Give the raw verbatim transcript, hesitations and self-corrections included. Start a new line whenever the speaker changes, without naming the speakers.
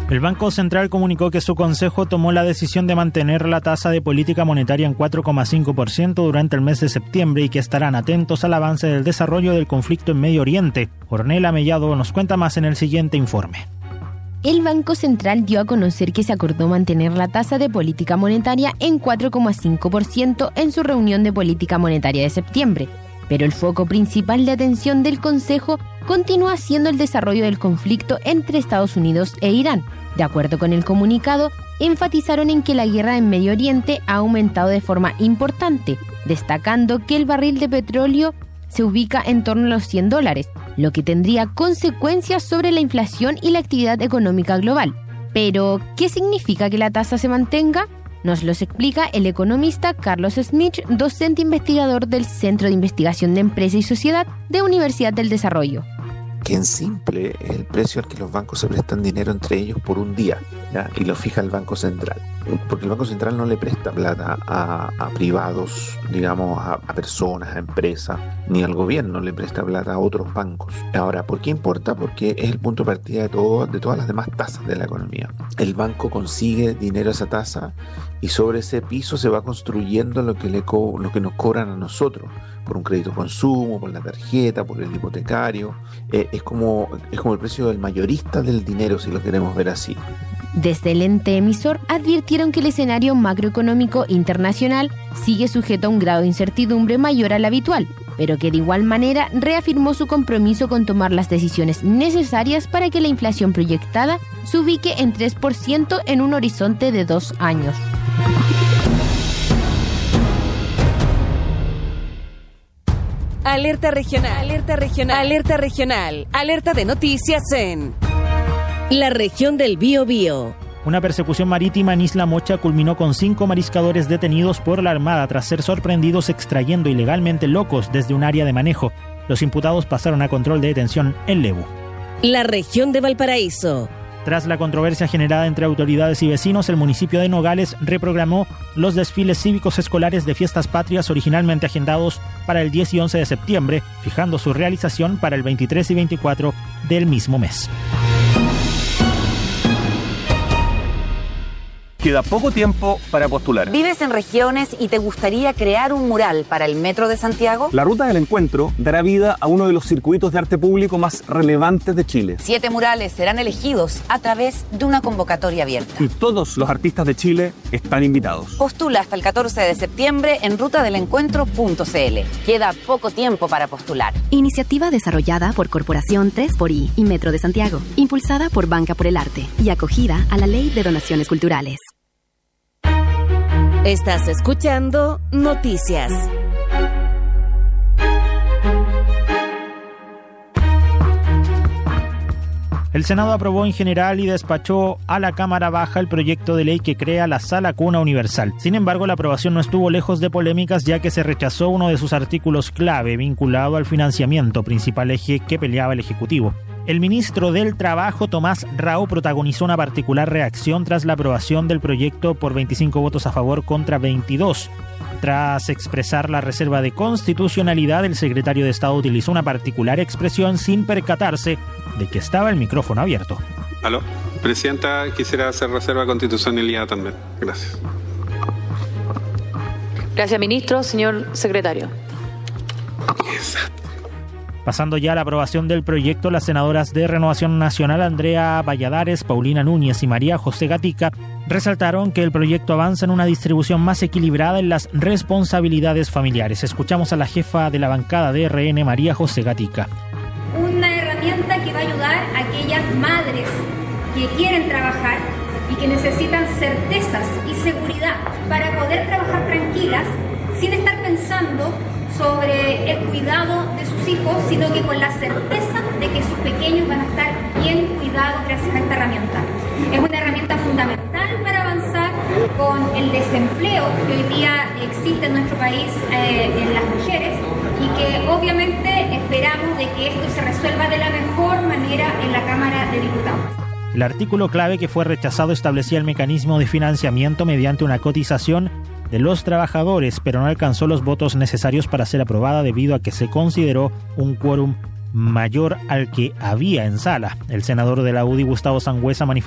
El Banco Central comunicó que su consejo tomó la decisión de mantener la tasa de política monetaria en cuatro coma cinco por ciento durante el mes de septiembre y que estarán atentos al avance del desarrollo del conflicto en Medio Oriente. Ornella Mellado nos cuenta más en el siguiente informe.
El Banco Central dio a conocer que se acordó mantener la tasa de política monetaria en cuatro coma cinco por ciento en su reunión de política monetaria de septiembre, pero el foco principal de atención del Consejo continúa siendo el desarrollo del conflicto entre Estados Unidos e Irán. De acuerdo con el comunicado, enfatizaron en que la guerra en Medio Oriente ha aumentado de forma importante, destacando que el barril de petróleo se ubica en torno a los cien dólares, lo que tendría consecuencias sobre la inflación y la actividad económica global. Pero, ¿qué significa que la tasa se mantenga? Nos los explica el economista Carlos Smith, docente investigador del Centro de Investigación de Empresa y Sociedad de Universidad del Desarrollo.
Que en simple es el precio al que los bancos se prestan dinero entre ellos por un día, ¿ya? Y lo fija el Banco Central. Porque el Banco Central no le presta plata a, a privados, digamos, a, a personas, a empresas, ni al gobierno le presta plata a otros bancos. Ahora, ¿por qué importa? Porque es el punto de partida de, todo, de todas las demás tasas de la economía. El banco consigue dinero a esa tasa y sobre ese piso se va construyendo lo que, le co- lo que nos cobran a nosotros, por un crédito consumo, por la tarjeta, por el hipotecario. Eh, es como, es como el precio del mayorista del dinero, si lo queremos ver así.
Desde el ente emisor advirtieron que el escenario macroeconómico internacional sigue sujeto a un grado de incertidumbre mayor al habitual, pero que de igual manera reafirmó su compromiso con tomar las decisiones necesarias para que la inflación proyectada se ubique en tres por ciento en un horizonte de dos años.
Alerta regional, alerta regional, alerta regional, alerta de noticias en la región del Biobío.
Una persecución marítima en Isla Mocha culminó con cinco mariscadores detenidos por la Armada tras ser sorprendidos extrayendo ilegalmente locos desde un área de manejo. Los imputados pasaron a control de detención en Lebu.
La región de Valparaíso.
Tras la controversia generada entre autoridades y vecinos, el municipio de Nogales reprogramó los desfiles cívicos escolares de fiestas patrias originalmente agendados para el diez y once de septiembre, fijando su realización para el veintitrés y veinticuatro del mismo mes.
Queda poco tiempo para postular.
¿Vives en regiones y te gustaría crear un mural para el Metro de Santiago?
La Ruta del Encuentro dará vida a uno de los circuitos de arte público más relevantes de Chile.
Siete murales serán elegidos a través de una convocatoria abierta.
Y todos los artistas de Chile están invitados.
Postula hasta el catorce de septiembre en ruta del encuentro punto c l. Queda poco tiempo para postular.
Iniciativa desarrollada por Corporación tres por I y Metro de Santiago, impulsada por Banca por el Arte y acogida a la Ley de Donaciones Culturales.
Estás escuchando Noticias.
El Senado aprobó en general y despachó a la Cámara Baja el proyecto de ley que crea la Sala Cuna Universal. Sin embargo, la aprobación no estuvo lejos de polémicas, ya que se rechazó uno de sus artículos clave vinculado al financiamiento, principal eje que peleaba el Ejecutivo. El ministro del Trabajo, Tomás Rao, protagonizó una particular reacción tras la aprobación del proyecto por veinticinco votos a favor contra veintidós. Tras expresar la reserva de constitucionalidad, el secretario de Estado utilizó una particular expresión sin percatarse de que estaba el micrófono abierto.
Aló, Presidenta, quisiera hacer reserva de constitucionalidad también. Gracias.
Gracias, ministro. Señor secretario.
Exacto.
Pasando ya a la aprobación del proyecto, las senadoras de Renovación Nacional, Andrea Valladares, Paulina Núñez y María José Gatica, resaltaron que el proyecto avanza en una distribución más equilibrada en las responsabilidades familiares. Escuchamos a la jefa de la bancada de R N, María José Gatica.
Una herramienta que va a ayudar a aquellas madres que quieren trabajar y que necesitan certezas y seguridad para poder trabajar tranquilas sin estar pensando sobre el cuidado de sus hijos, sino que con la certeza de que sus pequeños van a estar bien cuidados gracias a esta herramienta. Es una herramienta fundamental para avanzar con el desempleo que hoy día existe en nuestro país eh, en las mujeres y que obviamente esperamos de que esto se resuelva de la mejor manera en la Cámara de Diputados.
El artículo clave que fue rechazado establecía el mecanismo de financiamiento mediante una cotización de los trabajadores, pero no alcanzó los votos necesarios para ser aprobada debido a que se consideró un quórum mayor al que había en sala. El senador de la U D I, Gustavo Sangüesa, manifestó